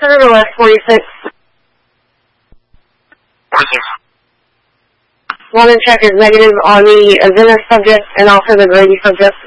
100 or less, 46. 46. One in check is negative on the Zinner subject and also the Grady subject.